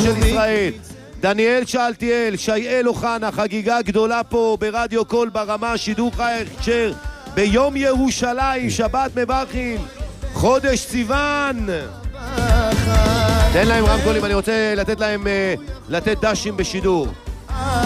של ישראל. דניאל שאלתיאל, שייאל אוחנה, חגיגה גדולה פה ברדיו קול ברמה, שידור חי הכשר ביום ירושלים, שבת מברכים, חודש סיוון. תן להם רמקולים, אני רוצה לתת להם לתת דשים בשידור.